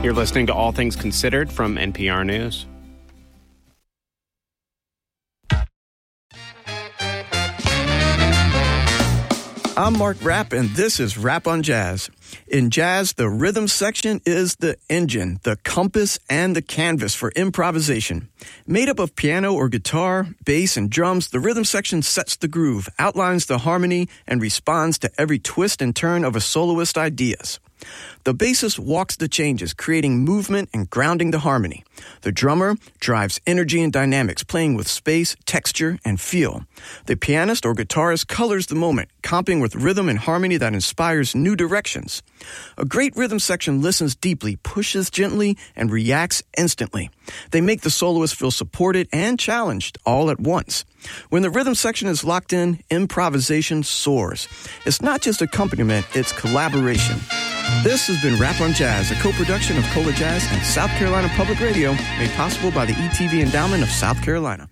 You're listening to All Things Considered from NPR News. I'm Mark Rapp, and this is Rap on Jazz. In jazz, the rhythm section is the engine, the compass, and the canvas for improvisation. Made up of piano or guitar, bass, and drums, the rhythm section sets the groove, outlines the harmony, and responds to every twist and turn of a soloist's ideas. The bassist walks the changes, creating movement and grounding the harmony. The drummer drives energy and dynamics, playing with space, texture, and feel. The pianist or guitarist colors the moment, comping with rhythm and harmony that inspires new directions. A great rhythm section listens deeply, pushes gently, and reacts instantly. They make the soloist feel supported and challenged all at once. When the rhythm section is locked in, improvisation soars. It's not just accompaniment, it's collaboration. This has been Rap on Jazz, a co-production of Cola Jazz and South Carolina Public Radio, made possible by the ETV Endowment of South Carolina.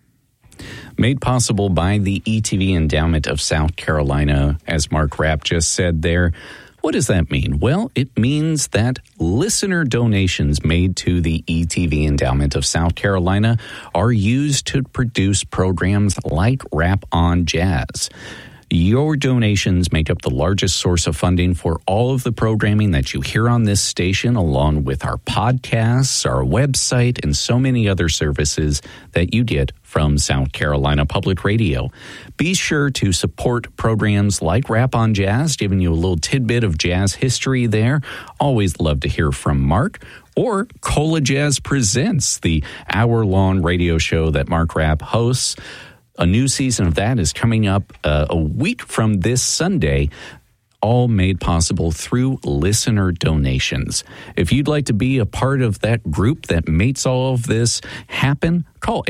Made possible by the ETV Endowment of South Carolina, as Mark Rapp just said there. What does that mean? Well, it means that listener donations made to the ETV Endowment of South Carolina are used to produce programs like Rap on Jazz. Your donations make up the largest source of funding for all of the programming that you hear on this station, along with our podcasts, our website, and so many other services that you get from South Carolina Public Radio. Be sure to support programs like Rap on Jazz, giving you a little tidbit of jazz history there. Always love to hear from Mark. Or Cola Jazz Presents, the hour-long radio show that Mark Rapp hosts. A new season of that is coming up a week from this Sunday, all made possible through listener donations. If you'd like to be a part of that group that makes all of this happen, call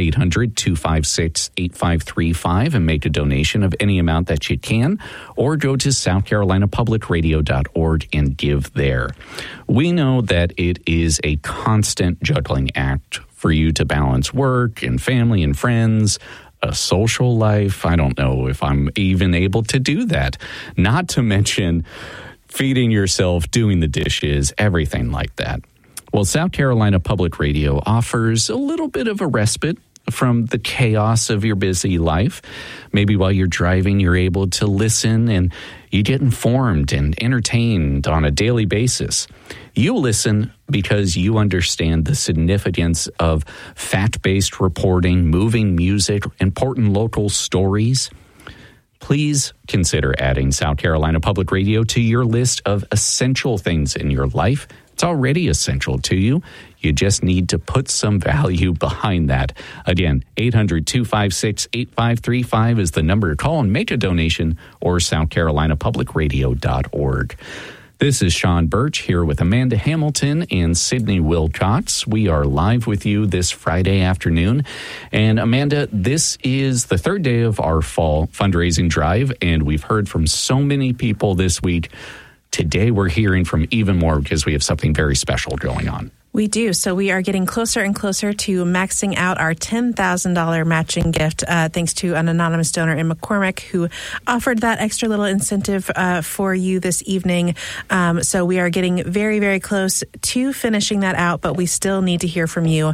800-256-8535 and make a donation of any amount that you can, or go to southcarolinapublicradio.org and give there. We know that it is a constant juggling act for you to balance work and family and friends, a social life. I don't know if I'm even able to do that. Not to mention feeding yourself, doing the dishes, everything like that. Well, South Carolina Public Radio offers a little bit of a respite from the chaos of your busy life. Maybe while you're driving, you're able to listen and you get informed and entertained on a daily basis. You listen because you understand the significance of fact-based reporting, moving music, important local stories. Please consider adding South Carolina Public Radio to your list of essential things in your life. It's already essential to you. You just need to put some value behind that. Again, 800-256-8535 is the number to call and make a donation, or southcarolinapublicradio.org. This is Sean Birch here with Amanda Hamilton and Sydney Wilcox. We are live with you this Friday afternoon. And Amanda, this is the third day of our fall fundraising drive, and we've heard from so many people this week. Today we're hearing from even more because we have something very special going on. We do. So we are getting closer and closer to maxing out our $10,000 matching gift, thanks to an anonymous donor in McCormick who offered that extra little incentive for you this evening. So we are getting very, very close to finishing that out, but we still need to hear from you.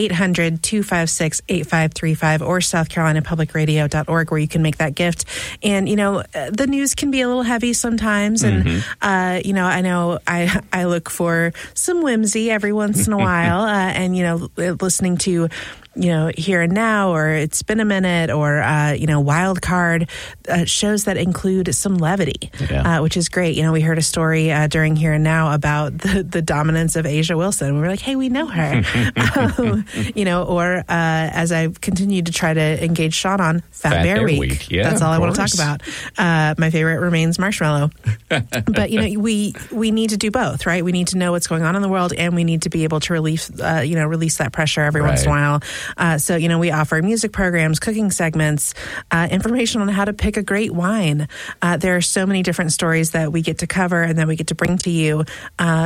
800-256-8535 or southcarolinapublicradio.org, where you can make that gift. And, you know, the news can be a little heavy sometimes. And, you know, I look for some whimsy every once in a while, and, you know, listening to, you know, Here and Now, or It's Been a Minute, or, you know, Wild Card, shows that include some levity, which is great. You know, we heard a story during Here and Now about the dominance of Asia Wilson. We were like, hey, we know her. You know, or as I continued to try to engage Sean on Fat Bear Week. Yeah, that's all I want to talk about. My favorite remains Marshmallow. But, you know, we need to do both, right? We need to know what's going on in the world, and we need to be able to release that pressure every once in a while. So, you know, we offer music programs, cooking segments, information on how to pick a great wine. There are so many different stories that we get to cover and that we get to bring to you.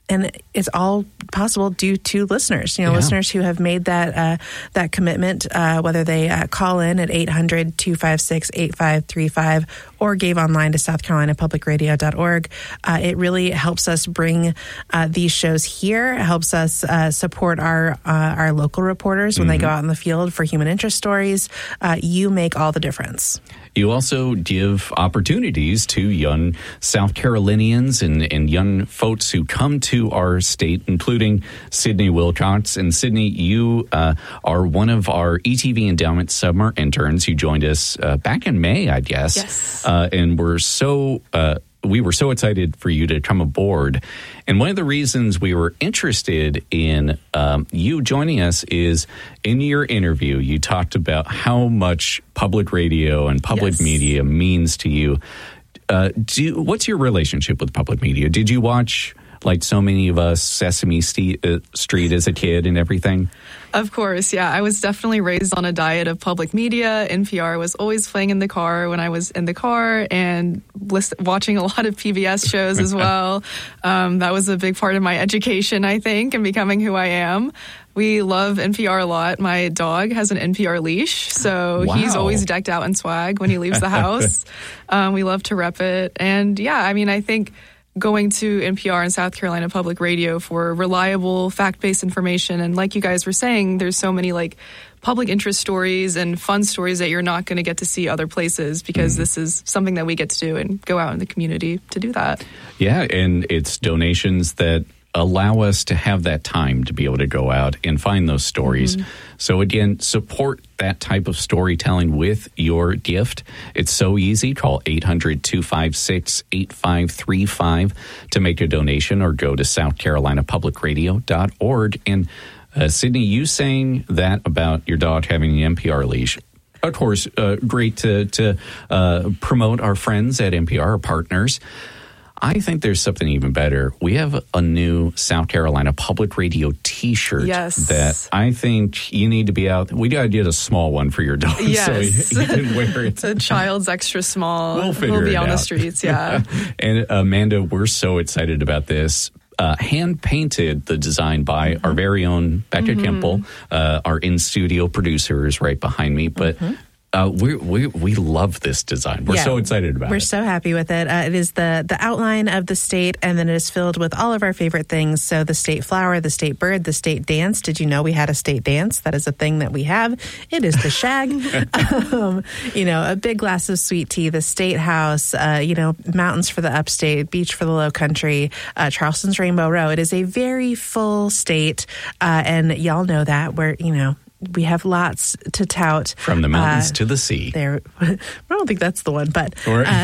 it's all possible due to listeners, listeners who have made that commitment, whether they call in at 800-256-8535 or gave online to southcarolinapublicradio.org. It really helps us bring these shows here. It helps us support our local reporters when they go out in the field for human interest stories. You make all the difference. You also give opportunities to young South Carolinians and young folks who come to our state, including Sydney Wilcox. And Sydney, you are one of our ETV Endowment summer interns. You joined us back in May, I guess. Yes. And we were so excited for you to come aboard. And one of the reasons we were interested in you joining us is in your interview, you talked about how much public radio and public media means to you. What's your relationship with public media? Did you watch, like so many of us, Sesame Street as a kid and everything? Of course, yeah. I was definitely raised on a diet of public media. NPR was always playing in the car when I was in the car, and watching a lot of PBS shows as well. That was a big part of my education, I think, and becoming who I am. We love NPR a lot. My dog has an NPR leash, so he's always decked out in swag when he leaves the house. We love to rep it. And yeah, I mean, I think going to NPR and South Carolina Public Radio for reliable, fact-based information. And like you guys were saying, there's so many like public interest stories and fun stories that you're not going to get to see other places, because this is something that we get to do and go out in the community to do that. Yeah, and it's donations that allow us to have that time to be able to go out and find those stories. So again, support that type of storytelling with your gift. It's so easy. Call 800-256-8535 to make a donation, or go to southcarolinapublicradio.org. And Sydney, you saying that about your dog having an NPR leash, of course, great to promote our friends at NPR, our partners. I think there's something even better. We have a new South Carolina Public Radio T-shirt that I think you need to be out. We got to get a small one for your dog so he can wear it. It's a child's extra small. We'll figure be it on out. The streets, yeah. And Amanda, we're so excited about this. Hand-painted, the design by our very own Becca Kemple, our in-studio producer is right behind me. But we love this design. We're so excited about it. We're so happy with it. It is the outline of the state, and then it is filled with all of our favorite things. So the state flower, the state bird, the state dance. Did you know we had a state dance? That is a thing that we have. It is the shag. A big glass of sweet tea, the state house, mountains for the upstate, beach for the low country, Charleston's Rainbow Row. It is a very full state, and y'all know that. We have lots to tout. From the mountains to the sea. I don't think that's the one, but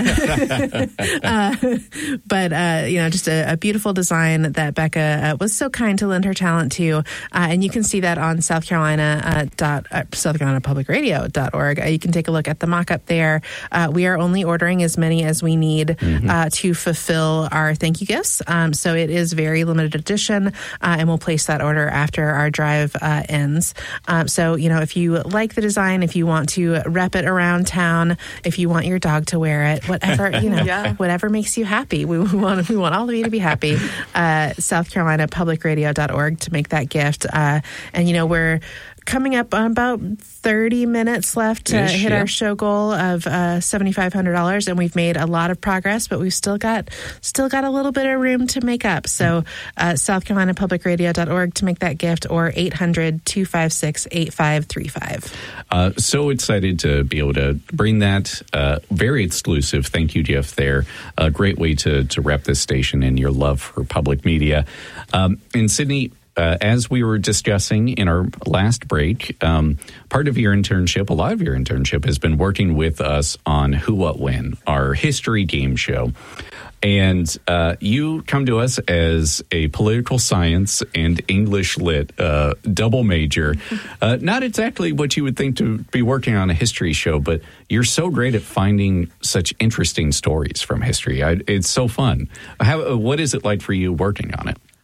just a beautiful design that Becca was so kind to lend her talent to, and you can see that on southcarolinapublicradio.org. You can take a look at the mock-up there. We are only ordering as many as we need to fulfill our thank you gifts, so it is very limited edition, and we'll place that order after our drive ends. So, if you like the design, if you want to rep it around town, if you want your dog to wear it, whatever, whatever makes you happy. We want all of you to be happy. SouthCarolinaPublicRadio.org to make that gift. And, we're coming up on about 30 minutes left to hit our show goal of $7,500, and we've made a lot of progress, but we've still got a little bit of room to make up. So SouthCarolinaPublicRadio.org to make that gift, or 800-256-8535. So excited to be able to bring that very exclusive thank you gift there. A great way to rep this station and your love for public media. In Sydney, as we were discussing in our last break, part of your internship, a lot of your internship, has been working with us on Who, What, When, our history game show. And you come to us as a political science and English lit double major. Not exactly what you would think to be working on a history show, but you're so great at finding such interesting stories from history. It's so fun. What is it like for you working on it?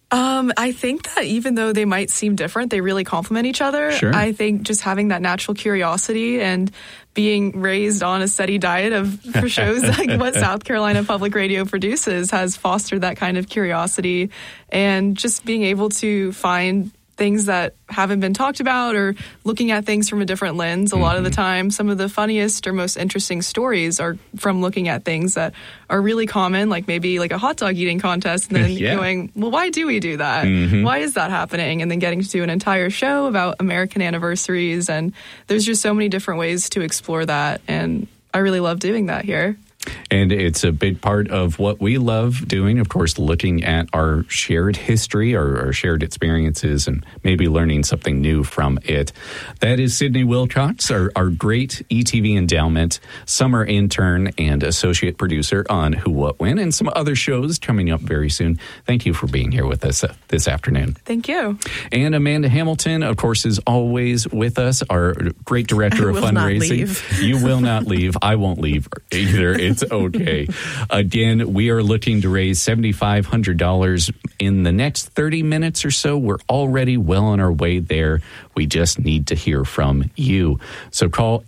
I think that even though they might seem different, they really complement each other. Sure. I think just having that natural curiosity and being raised on a steady diet for shows like what South Carolina Public Radio produces has fostered that kind of curiosity, and just being able to find things that haven't been talked about or looking at things from a different lens. A lot of the time, some of the funniest or most interesting stories are from looking at things that are really common, like maybe like a hot dog eating contest, and then going, well, why do we do that? Why is that happening? And then getting to do an entire show about American anniversaries. And there's just so many different ways to explore that. And I really love doing that here. And it's a big part of what we love doing, of course, looking at our shared history, our shared experiences, and maybe learning something new from it. That is Sydney Wilcox, our great ETV Endowment summer intern and associate producer on Who, What, When, and some other shows coming up very soon. Thank you for being here with us this afternoon. Thank you. And Amanda Hamilton, of course, is always with us, our great director of fundraising. You will not leave. I won't leave either. It's okay. Again, we are looking to raise $7,500 in the next 30 minutes or so. We're already well on our way there. We just need to hear from you. So call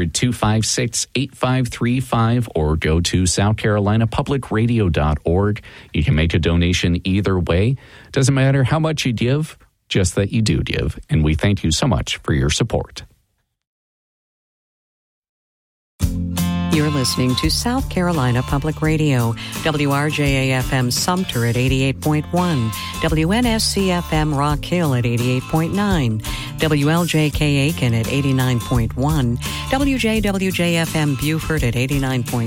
800-256-8535 or go to southcarolinapublicradio.org. You can make a donation either way. Doesn't matter how much you give, just that you do give. And we thank you so much for your support. You're listening to South Carolina Public Radio, WRJA-FM Sumter at 88.1, WNSC-FM Rock Hill at 88.9, WLJK Aiken at 89.1, WJWJ-FM Beaufort at 89.9,